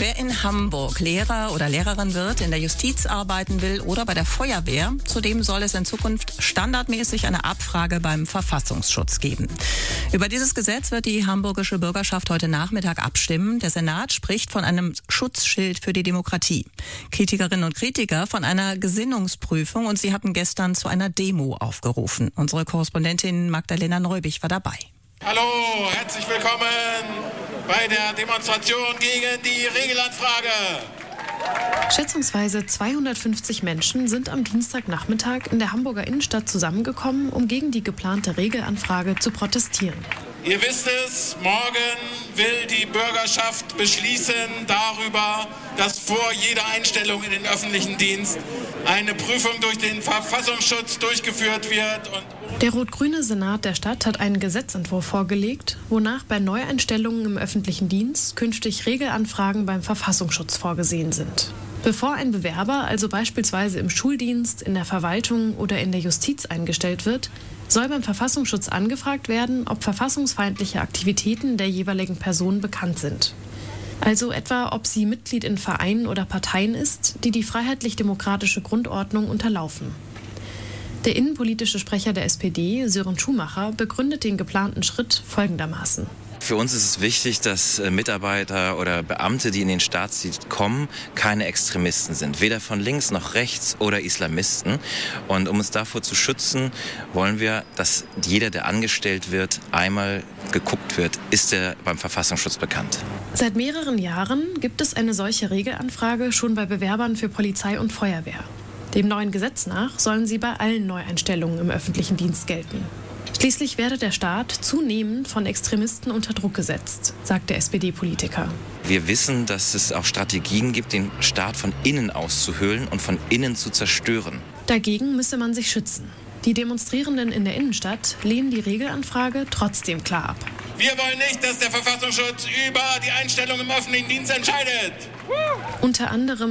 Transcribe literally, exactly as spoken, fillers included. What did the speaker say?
Wer in Hamburg Lehrer oder Lehrerin wird, in der Justiz arbeiten will oder bei der Feuerwehr, zudem soll es in Zukunft standardmäßig eine Abfrage beim Verfassungsschutz geben. Über dieses Gesetz wird die hamburgische Bürgerschaft heute Nachmittag abstimmen. Der Senat spricht von einem Schutzschild für die Demokratie. Kritikerinnen und Kritiker von einer Gesinnungsprüfung, und sie hatten gestern zu einer Demo aufgerufen. Unsere Korrespondentin Magdalena Neubich war dabei. Hallo, herzlich willkommen bei der Demonstration gegen die Regelanfrage. Schätzungsweise zweihundertfünfzig Menschen sind am Dienstagnachmittag in der Hamburger Innenstadt zusammengekommen, um gegen die geplante Regelanfrage zu protestieren. Ihr wisst es, morgen will die Bürgerschaft beschließen darüber, dass vor jeder Einstellung in den öffentlichen Dienst eine Prüfung durch den Verfassungsschutz durchgeführt wird. Und der rot-grüne Senat der Stadt hat einen Gesetzentwurf vorgelegt, wonach bei Neueinstellungen im öffentlichen Dienst künftig Regelanfragen beim Verfassungsschutz vorgesehen sind. Bevor ein Bewerber also beispielsweise im Schuldienst, in der Verwaltung oder in der Justiz eingestellt wird, soll beim Verfassungsschutz angefragt werden, ob verfassungsfeindliche Aktivitäten der jeweiligen Person bekannt sind. Also etwa, ob sie Mitglied in Vereinen oder Parteien ist, die die freiheitlich-demokratische Grundordnung unterlaufen. Der innenpolitische Sprecher der S P D, Sören Schumacher, begründet den geplanten Schritt folgendermaßen. Für uns ist es wichtig, dass Mitarbeiter oder Beamte, die in den Staatsdienst kommen, keine Extremisten sind. Weder von links noch rechts oder Islamisten. Und um uns davor zu schützen, wollen wir, dass jeder, der angestellt wird, einmal geguckt wird, ist er beim Verfassungsschutz bekannt. Seit mehreren Jahren gibt es eine solche Regelanfrage schon bei Bewerbern für Polizei und Feuerwehr. Dem neuen Gesetz nach sollen sie bei allen Neueinstellungen im öffentlichen Dienst gelten. Schließlich werde der Staat zunehmend von Extremisten unter Druck gesetzt, sagt der S P D-Politiker. Wir wissen, dass es auch Strategien gibt, den Staat von innen auszuhöhlen und von innen zu zerstören. Dagegen müsse man sich schützen. Die Demonstrierenden in der Innenstadt lehnen die Regelanfrage trotzdem klar ab. Wir wollen nicht, dass der Verfassungsschutz über die Einstellung im öffentlichen Dienst entscheidet. Unter anderem